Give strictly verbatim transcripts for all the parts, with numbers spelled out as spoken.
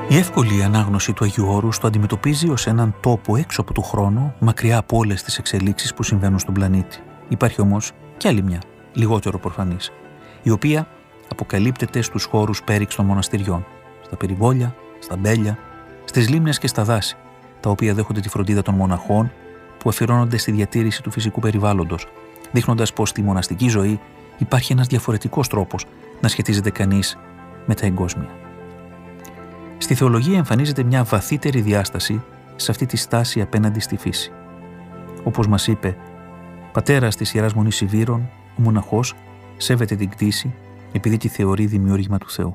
Η εύκολη ανάγνωση του Αγίου Όρους το αντιμετωπίζει ως έναν τόπο έξω από το χρόνο, μακριά από όλες τις εξελίξεις που συμβαίνουν στον πλανήτη. Υπάρχει όμως κι άλλη μια, λιγότερο προφανής, η οποία αποκαλύπτεται στους χώρους πέριξ των μοναστηριών, στα περιβόλια, στα μπέλια, στις λίμνες και στα δάση, τα οποία δέχονται τη φροντίδα των μοναχών που αφιερώνονται στη διατήρηση του φυσικού περιβάλλοντος, δείχνοντας πως στη μοναστική ζωή υπάρχει ένας διαφορετικός τρόπος να σχετίζεται κανείς με τα εγκόσμια. Στη θεολογία εμφανίζεται μια βαθύτερη διάσταση σε αυτή τη στάση απέναντι στη φύση. Όπως μας είπε πατέρας της Ιεράς Μονής Σιβήρων, ο μοναχός σέβεται την κτήση επειδή τη θεωρεί δημιούργημα του Θεού.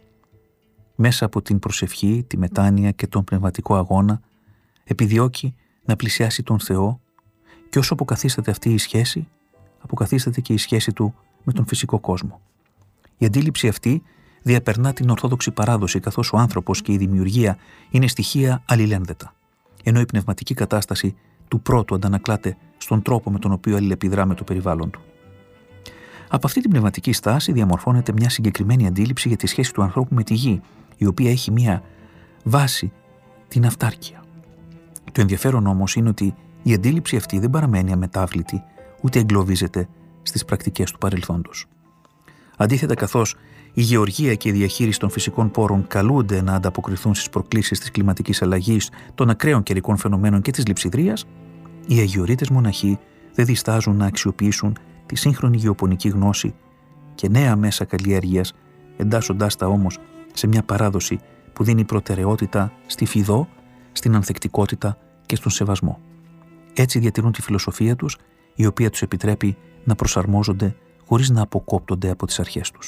Μέσα από την προσευχή, τη μετάνοια και τον πνευματικό αγώνα επιδιώκει να πλησιάσει τον Θεό και όσο αποκαθίσταται αυτή η σχέση, αποκαθίσταται και η σχέση του με τον φυσικό κόσμο. Η αντίληψη αυτή διαπερνά την ορθόδοξη παράδοση, καθώς ο άνθρωπος και η δημιουργία είναι στοιχεία αλληλένδετα, ενώ η πνευματική κατάσταση του πρώτου αντανακλάται στον τρόπο με τον οποίο αλληλεπιδρά με το περιβάλλον του. Από αυτή την πνευματική στάση διαμορφώνεται μια συγκεκριμένη αντίληψη για τη σχέση του ανθρώπου με τη γη, η οποία έχει μια βάση, την αυτάρκεια. Το ενδιαφέρον όμως είναι ότι η αντίληψη αυτή δεν παραμένει αμετάβλητη, ούτε εγκλωβίζεται στις πρακτικές του παρελθόντος. Αντίθετα, καθώς η γεωργία και η διαχείριση των φυσικών πόρων καλούνται να ανταποκριθούν στις προκλήσεις της κλιματικής αλλαγής, των ακραίων καιρικών φαινομένων και της λειψιδρίας, οι αγιορείτες μοναχοί δεν διστάζουν να αξιοποιήσουν τη σύγχρονη γεωπονική γνώση και νέα μέσα καλλιέργειας, εντάσσοντάς τα όμως σε μια παράδοση που δίνει προτεραιότητα στη φιδό, στην ανθεκτικότητα και στον σεβασμό. Έτσι διατηρούν τη φιλοσοφία τους, η οποία τους επιτρέπει να προσαρμόζονται χωρίς να αποκόπτονται από τις αρχές τους.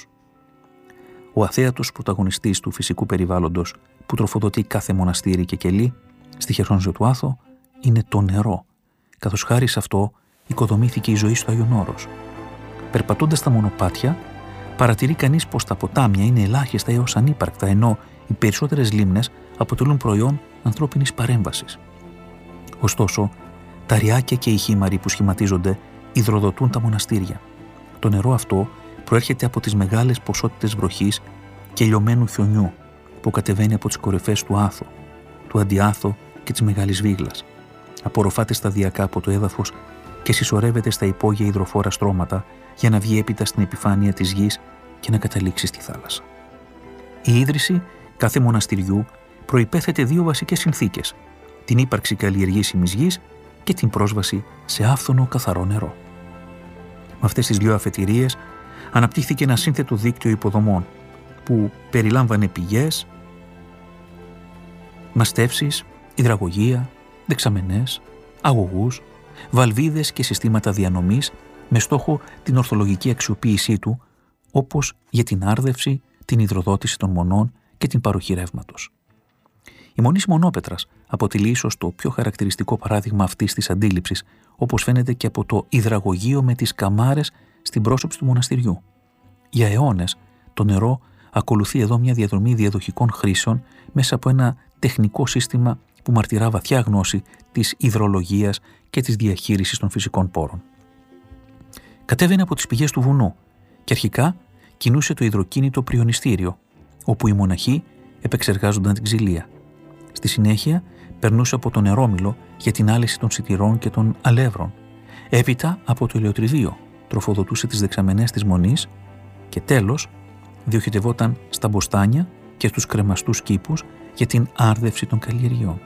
Ο αθέατος πρωταγωνιστής του φυσικού περιβάλλοντος που τροφοδοτεί κάθε μοναστήρι και κελί στη Χερσόνησο του Άθο είναι το νερό, καθώς χάρη σε αυτό οικοδομήθηκε η ζωή στο Άγιον Όρος. Περπατώντας στα μονοπάτια, παρατηρεί κανείς πως τα ποτάμια είναι ελάχιστα έως ανύπαρκτα, ενώ οι περισσότερες λίμνες αποτελούν προϊόν ανθρώπινης παρέμβασης. Ωστόσο, τα ριάκια και οι χήμαροι που σχηματίζονται υδροδοτούν τα μοναστήρια. Το νερό αυτό προέρχεται από τις μεγάλες ποσότητες βροχής και λιωμένου χιονιού που κατεβαίνει από τις κορυφές του Άθο, του Αντιάθο και της Μεγάλης Βίγλας. Απορροφάται σταδιακά από το έδαφος και συσσωρεύεται στα υπόγεια υδροφόρα στρώματα για να βγει έπειτα στην επιφάνεια της γης και να καταλήξει στη θάλασσα. Η ίδρυση κάθε μοναστηριού προϋπέθεται δύο βασικές συνθήκες: την ύπαρξη καλλιεργήσιμης γης και την πρόσβαση σε άφθονο καθαρό νερό. Με αυτές τις δύο αφετηρίες αναπτύχθηκε ένα σύνθετο δίκτυο υποδομών που περιλάμβανε πηγές, μαστεύσεις, υδραγωγεία, δεξαμενές, αγωγούς, βαλβίδες και συστήματα διανομής με στόχο την ορθολογική αξιοποίησή του, όπως για την άρδευση, την υδροδότηση των μονών και την παροχή ρεύματος. Η Μονή Σιμωνόπετρας αποτελεί ίσως το πιο χαρακτηριστικό παράδειγμα αυτής της αντίληψης, όπως φαίνεται και από το υδραγωγείο με τις καμάρες στην πρόσωψη του μοναστηριού. Για αιώνες, το νερό ακολουθεί εδώ μια διαδρομή διαδοχικών χρήσεων μέσα από ένα τεχνικό σύστημα που μαρτυρά βαθιά γνώση της υδρολογίας και της διαχείρισης των φυσικών πόρων. Κατέβαινε από τις πηγές του βουνού και αρχικά κινούσε το υδροκίνητο πριονιστήριο, όπου οι μοναχοί επεξεργάζονταν την ξυλία. Στη συνέχεια περνούσε από το νερόμυλο για την άλυση των σιτηρών και των αλεύρων. Έπειτα από το ηλεοτριβείο τροφοδοτούσε τις δεξαμενές της Μονής και τέλος διοχετευόταν στα μποστάνια και στους κρεμαστούς κήπους για την άρδευση των καλλιεργειών.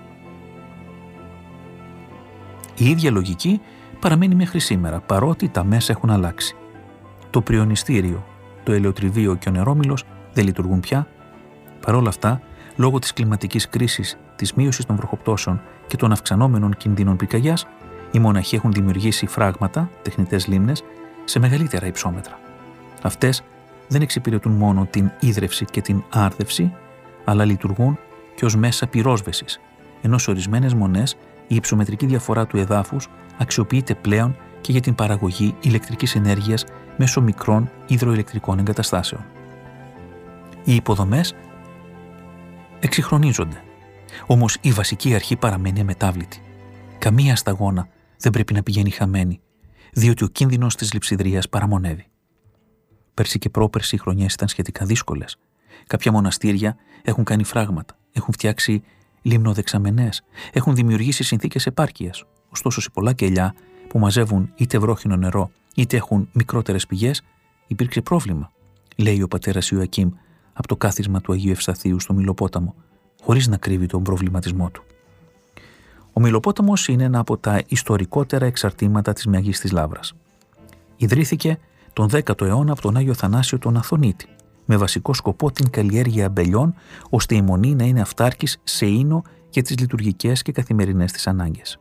Η ίδια λογική παραμένει μέχρι σήμερα, παρότι τα μέσα έχουν αλλάξει. Το πριονιστήριο, το ελαιοτριβείο και ο νερόμυλος δεν λειτουργούν πια. Παρ' όλα αυτά, λόγω της κλιματικής κρίσης, της μείωσης των βροχοπτώσεων και των αυξανόμενων κινδύνων πυρκαγιάς, οι μοναχοί έχουν δημιουργήσει φράγματα, τεχνητές λίμνες, σε μεγαλύτερα υψόμετρα. Αυτές δεν εξυπηρετούν μόνο την ίδρυυση και την άρδευση, αλλά λειτουργούν και ως μέσα πυρόσβεσης, ενώ σε ορισμένες μονές η υψομετρική διαφορά του εδάφους αξιοποιείται πλέον και για την παραγωγή ηλεκτρικής ενέργειας μέσω μικρών υδροηλεκτρικών εγκαταστάσεων. Οι υποδομές εξυγχρονίζονται, όμως η βασική αρχή παραμένει αμετάβλητη. Καμία σταγόνα δεν πρέπει να πηγαίνει χαμένη, διότι ο κίνδυνος της λειψιδρίας παραμονεύει. Πέρσι και πρόπερσι οι χρονιές ήταν σχετικά δύσκολες. Κάποια μοναστήρια έχουν κάνει φράγματα έχουν φτιάξει λιμνοδεξαμενές, έχουν δημιουργήσει συνθήκες επάρκειας. Ωστόσο, σε πολλά κελιά που μαζεύουν είτε βρόχινο νερό είτε έχουν μικρότερες πηγές, υπήρξε πρόβλημα, λέει ο πατέρας Ιωακήμ από το κάθισμα του Αγίου Ευσταθείου στο Μυλοπόταμο, χωρίς να κρύβει τον προβληματισμό του. Ο Μυλοπόταμος είναι ένα από τα ιστορικότερα εξαρτήματα της Μεγίστης Λαύρας. Ιδρύθηκε τον δέκατο αιώνα από τον Άγιο Θανάσιο τον Αθωνίτη, με βασικό σκοπό την καλλιέργεια αμπελιών, ώστε η μονή να είναι αυτάρκης σε ίνο για τις λειτουργικές και καθημερινές της ανάγκες.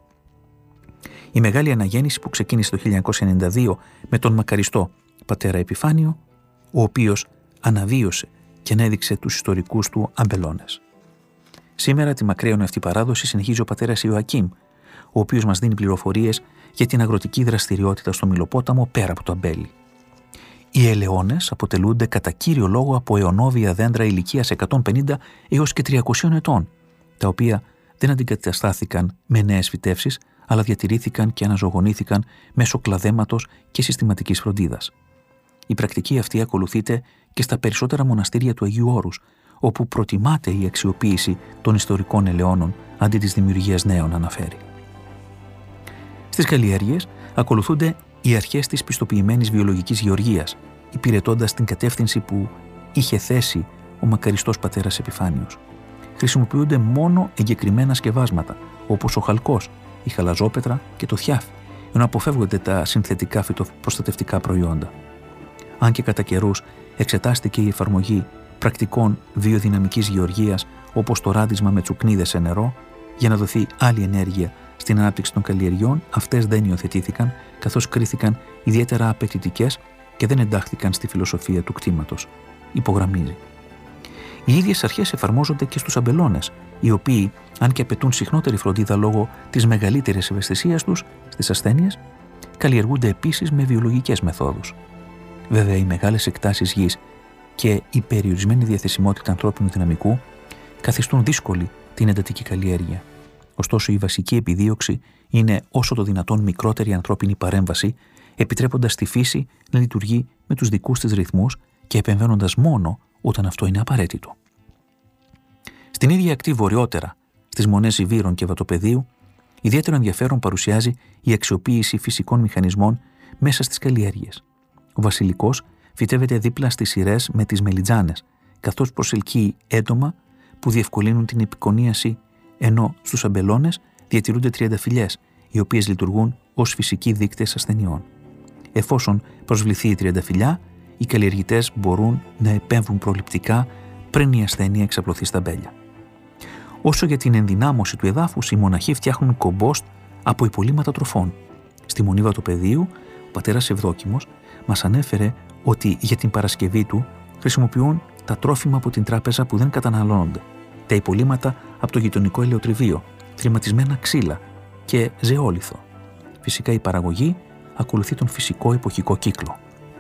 Η μεγάλη αναγέννηση που ξεκίνησε το χίλια εννιακόσια ενενήντα δύο με τον μακαριστό πατέρα Επιφάνιο, ο οποίος αναβίωσε και ανέδειξε τους ιστορικούς του αμπελώνες. Σήμερα τη μακραίωνη αυτή παράδοση συνεχίζει ο πατέρας Ιωακήμ, ο οποίος μας δίνει πληροφορίες για την αγροτική δραστηριότητα στο Μυλοπόταμο πέρα από το αμπέλι. Οι ελαιώνες αποτελούνται κατά κύριο λόγο από αιωνόβια δέντρα ηλικίας εκατόν πενήντα έως και τριακόσια ετών, τα οποία δεν αντικαταστάθηκαν με νέες φυτεύσεις, αλλά διατηρήθηκαν και αναζωογονήθηκαν μέσω κλαδέματος και συστηματικής φροντίδας. Η πρακτική αυτή ακολουθείται και στα περισσότερα μοναστήρια του Αγίου Όρους, όπου προτιμάται η αξιοποίηση των ιστορικών ελαιώνων αντί της δημιουργίας νέων, αναφέρει. Στις καλλιέργειες ακολουθούνται οι αρχές της πιστοποιημένης βιολογικής γεωργίας, υπηρετώντας την κατεύθυνση που είχε θέσει ο μακαριστός πατέρας Επιφάνιος. Χρησιμοποιούνται μόνο εγκεκριμένα σκευάσματα, όπως ο χαλκός, η χαλαζόπετρα και το θιάφι, για να αποφεύγονται τα συνθετικά φυτοπροστατευτικά προϊόντα. Αν και κατά καιρούς εξετάστηκε η εφαρμογή πρακτικών βιοδυναμικής γεωργίας, όπως το ράντισμα με τσουκνίδες σε νερό, για να δοθεί άλλη ενέργεια στην ανάπτυξη των καλλιεργειών, αυτές δεν υιοθετήθηκαν, καθώς κρίθηκαν ιδιαίτερα απαιτητικές και δεν εντάχθηκαν στη φιλοσοφία του κτήματος, υπογραμμίζει. Οι ίδιες αρχές εφαρμόζονται και στους αμπελώνες, οι οποίοι, αν και απαιτούν συχνότερη φροντίδα λόγω της μεγαλύτερης ευαισθησίας τους στις ασθένειες, καλλιεργούνται επίσης με βιολογικές μεθόδους. Βέβαια, οι μεγάλες εκτάσεις γης και η περιορισμένη διαθεσιμότητα ανθρώπινου δυναμικού καθιστούν δύσκολη την εντατική καλλιέργεια. Ωστόσο, η βασική επιδίωξη είναι όσο το δυνατόν μικρότερη ανθρώπινη παρέμβαση, επιτρέποντας τη φύση να λειτουργεί με τους δικούς της ρυθμούς και επεμβαίνοντας μόνο όταν αυτό είναι απαραίτητο. Στην ίδια ακτή βορειότερα, στις μονές Ιβύρων και Βατοπεδίου, ιδιαίτερο ενδιαφέρον παρουσιάζει η αξιοποίηση φυσικών μηχανισμών μέσα στις καλλιέργειες. Ο βασιλικός φυτεύεται δίπλα στις σειρές με τις μελιτζάνες, καθώς προσελκύει έντομα που διευκολύνουν την επικονίαση, ενώ στους αμπελώνες διατηρούνται τριανταφυλλιές, οι οποίες λειτουργούν ως φυσικοί δείκτες ασθενειών. Εφόσον προσβληθεί η τριανταφυλλιά, οι καλλιεργητές μπορούν να επέμβουν προληπτικά πριν η ασθένεια εξαπλωθεί στα αμπέλια. Όσο για την ενδυνάμωση του εδάφους, οι μοναχοί φτιάχνουν κομπόστ από υπολείμματα τροφών. Στη μονή Βατοπεδίου, ο πατέρας Ευδόκιμος μας ανέφερε ότι για την παρασκευή του χρησιμοποιούν τα τρόφιμα από την τράπεζα που δεν καταναλώνονται, τα υπολείμματα από το γειτονικό ελαιοτριβείο, θρηματισμένα ξύλα και ζεόλιθο. Φυσικά η παραγωγή ακολουθεί τον φυσικό εποχικό κύκλο.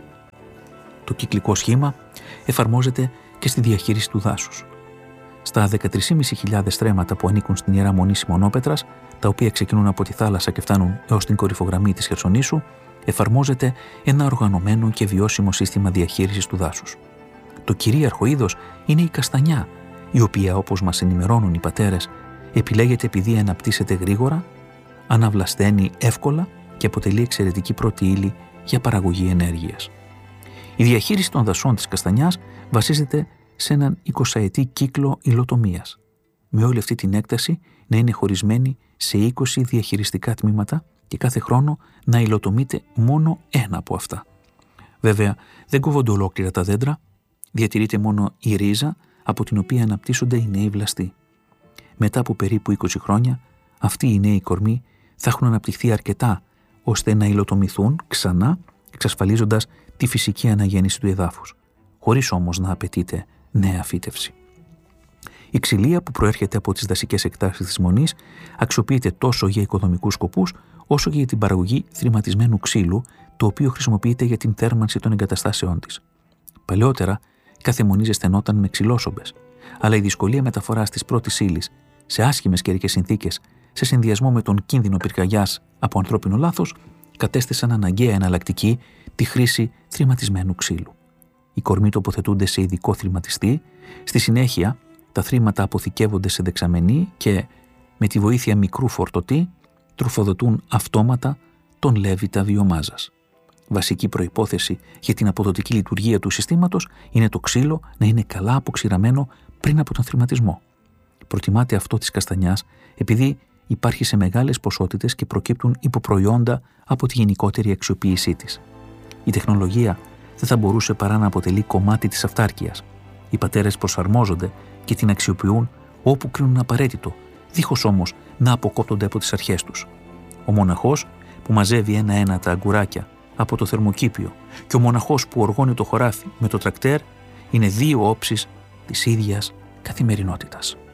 Το κυκλικό σχήμα εφαρμόζεται και στη διαχείριση του δάσους. Στα δεκατρείς χιλιάδες πεντακόσια στρέμματα που ανήκουν στην Ιερά Μονή Σιμωνόπετρας, τα οποία ξεκινούν από τη θάλασσα και φτάνουν έως την κορυφογραμμή της Χερσονήσου, εφαρμόζεται ένα οργανωμένο και βιώσιμο σύστημα διαχείρισης του δάσους. Το κυρίαρχο είδος είναι η καστανιά, η οποία, όπως μας ενημερώνουν οι πατέρες, επιλέγεται επειδή αναπτύσσεται γρήγορα, αναβλασταίνει εύκολα και αποτελεί εξαιρετική πρώτη ύλη για παραγωγή ενέργειας. Η διαχείριση των δασών της καστανιάς βασίζεται σε έναν εικοσαετή κύκλο υλοτομίας, με όλη αυτή την έκταση να είναι χωρισμένη σε είκοσι διαχειριστικά τμήματα και κάθε χρόνο να υλοτομείται μόνο ένα από αυτά. Βέβαια, δεν κόβονται ολόκληρα τα δέντρα, διατηρείται μόνο η ρίζα από την οποία αναπτύσσονται οι νέοι βλαστοί. Μετά από περίπου είκοσι χρόνια, αυτοί οι νέοι κορμοί θα έχουν αναπτυχθεί αρκετά ώστε να υλοτομηθούν ξανά, εξασφαλίζοντας τη φυσική αναγέννηση του εδάφους, χωρίς όμως να απαιτείται νέα φύτευση. Η ξυλία που προέρχεται από τις δασικές εκτάσεις της Μονής αξιοποιείται τόσο για οικοδομικούς σκοπούς, όσο και για την παραγωγή θρηματισμένου ξύλου, το οποίο χρησιμοποιείται για την θέρμανση των εγκαταστάσεών της. Παλαιότερα, κάθε μονή ζεσθενόταν με ξυλόσομπες, αλλά η δυσκολία μεταφοράς της πρώτης ύλης σε άσχημες καιρικές συνθήκες, σε συνδυασμό με τον κίνδυνο πυρκαγιάς από ανθρώπινο λάθος, κατέστησαν αναγκαία εναλλακτική τη χρήση θρηματισμένου ξύλου. Οι κορμοί τοποθετούνται σε ειδικό θρηματιστή, στη συνέχεια Τα θρήματα αποθηκεύονται σε δεξαμενή και με τη βοήθεια μικρού φορτωτή τροφοδοτούν αυτόματα τον λέβητα βιομάζας. Βασική προϋπόθεση για την αποδοτική λειτουργία του συστήματος είναι το ξύλο να είναι καλά αποξηραμένο πριν από τον θρηματισμό. Προτιμάται αυτό της καστανιάς επειδή υπάρχει σε μεγάλες ποσότητες και προκύπτουν υποπροϊόντα από τη γενικότερη αξιοποίησή της. Η τεχνολογία δεν θα μπορούσε παρά να αποτελεί κομμάτι της αυτάρκειας. Οι πατέρες προσαρμόζονται και την αξιοποιούν όπου κρίνουν απαραίτητο, δίχως όμως να αποκόπτονται από τις αρχές τους. Ο μοναχός που μαζεύει ένα-ένα τα αγκουράκια από το θερμοκήπιο και ο μοναχός που οργώνει το χωράφι με το τρακτέρ είναι δύο όψεις της ίδιας καθημερινότητας.